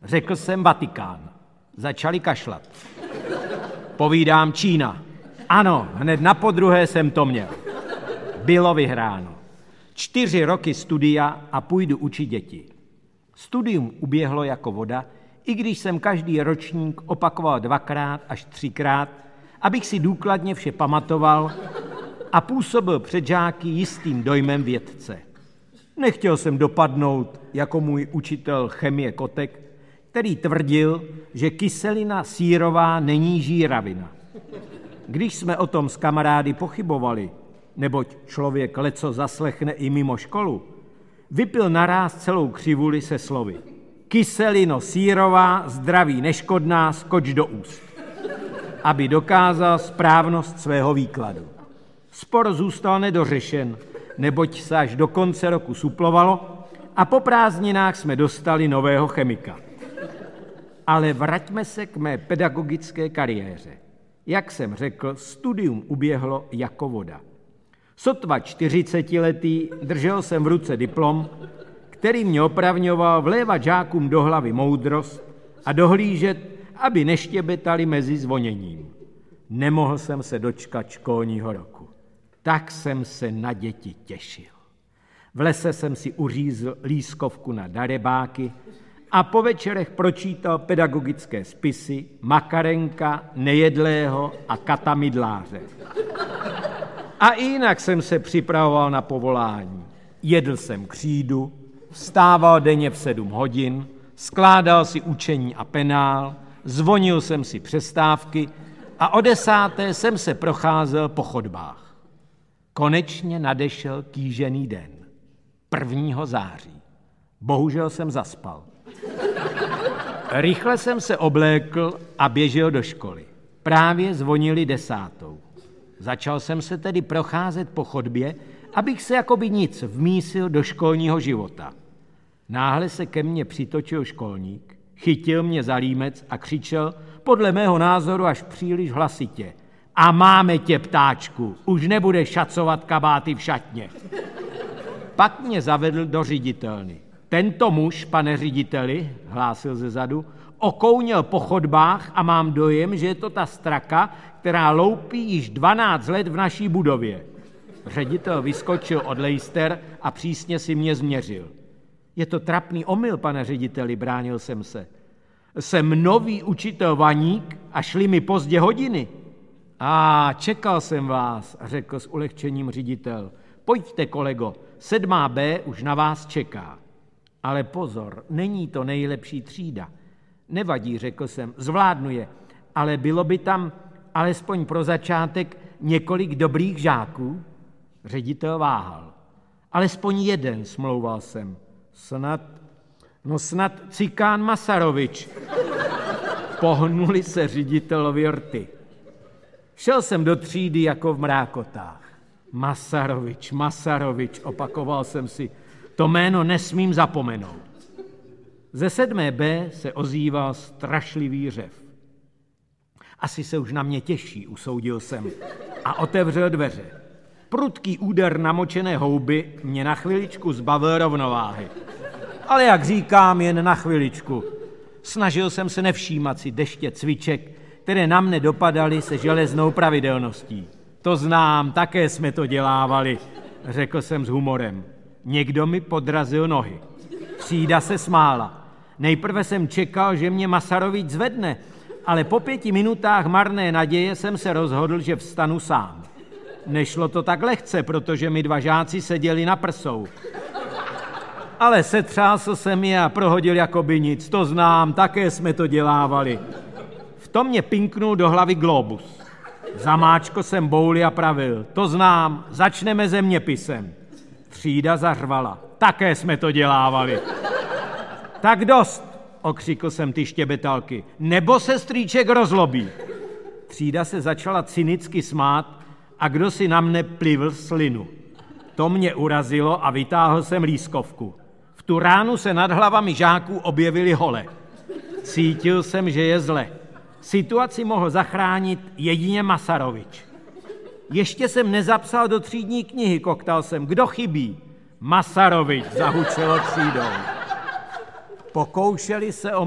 Řekl jsem Vatikán. Začali kašlat. Povídám Čína. Ano, hned na podruhé jsem to měl. Bylo vyhráno. 4 roky studia a půjdu učit děti. Studium uběhlo jako voda, i když jsem každý ročník opakoval 2krát až 3krát, abych si důkladně vše pamatoval a působil před žáky jistým dojmem vědce. Nechtěl jsem dopadnout jako můj učitel chemie Kotek, který tvrdil, že kyselina sírová není žíravina. Když jsme o tom s kamarády pochybovali, neboť člověk leco zaslechne i mimo školu, vypil naráz celou křivuli se slovy: kyselino sírová, zdraví neškodná, skoč do úst, aby dokázal správnost svého výkladu. Spor zůstal nedořešen, neboť se až do konce roku suplovalo a po prázdninách jsme dostali nového chemika. Ale vraťme se k mé pedagogické kariéře. Jak jsem řekl, studium uběhlo jako voda. Sotva 40letý držel jsem v ruce diplom, který mě opravňoval vlévat žákům do hlavy moudrost a dohlížet, aby neštěbetali mezi zvoněním. Nemohl jsem se dočkat školního roku. Tak jsem se na děti těšil. V lese jsem si uřízl lískovku na darebáky a po večerech pročítal pedagogické spisy Makarenka, Nejedlého a Kata Mydláře. A i jinak jsem se připravoval na povolání. Jedl jsem křídu, vstával denně v 7 hodin, skládal si učení a penál, zvonil jsem si přestávky a o 10. jsem se procházel po chodbách. Konečně nadešel kýžený den, 1. září. Bohužel jsem zaspal. Rychle jsem se oblékl a běžel do školy. Právě zvonili 10. Začal jsem se tedy procházet po chodbě, abych se jakoby nic vmísil do školního života. Náhle se ke mně přitočil školník, chytil mě za límec a křičel, podle mého názoru až příliš hlasitě: a máme tě, ptáčku, už nebudeš šacovat kabáty v šatně. Pak mě zavedl do ředitelny. Tento muž, pane řediteli, hlásil zezadu, okouněl po chodbách a mám dojem, že je to ta straka, která loupí již 12 let v naší budově. Ředitel vyskočil od lejster a přísně si mě změřil. Je to trapný omyl, pane řediteli, bránil jsem se. Jsem nový učitel Vaník a šly mi pozdě hodiny. Čekal jsem vás, řekl s ulehčením ředitel. Pojďte, kolego, 7B už na vás čeká. Ale pozor, není to nejlepší třída. Nevadí, řekl jsem, zvládnu je, ale bylo by tam alespoň pro začátek několik dobrých žáků? Ředitel váhal. Alespoň jeden, smlouval jsem. Snad Cikán Masarovič. Pohnuli se ředitelovi rty. Šel jsem do třídy jako v mrákotách. Masarovič, opakoval jsem si, to jméno nesmím zapomenout. Ze 7B se ozýval strašlivý řev. Asi se už na mě těší, usoudil jsem a otevřel dveře. Prudký úder namočené houby mě na chviličku zbavil rovnováhy. Ale jak říkám, jen na chviličku. Snažil jsem se nevšímat si deště cviček, které na mne dopadaly se železnou pravidelností. To znám, také jsme to dělávali, řekl jsem s humorem. Někdo mi podrazil nohy. Třída se smála. Nejprve jsem čekal, že mě Masarovič zvedne, ale po 5 minutách marné naděje jsem se rozhodl, že vstanu sám. Nešlo to tak lehce, protože mi 2 žáci seděli na prsou. Ale setřásl jsem je a prohodil jakoby nic. To znám, také jsme to dělávali. V tom mě pinknul do hlavy globus. Zamáčko jsem bouli a pravil. To znám, začneme zeměpisem. Třída zařvala. Také jsme to dělávali. Tak dost, okřikl jsem ty štěbetalky, nebo se strýček rozlobí. Třída se začala cynicky smát a kdo si na mne plivl slinu. To mě urazilo a vytáhl jsem lískovku. V tu ránu se nad hlavami žáků objevily hole. Cítil jsem, že je zle. Situaci mohl zachránit jedině Masarovič. Ještě jsem nezapsal do třídní knihy, koktal jsem. Kdo chybí? Masarovič, zahučelo třídou. Pokoušeli se o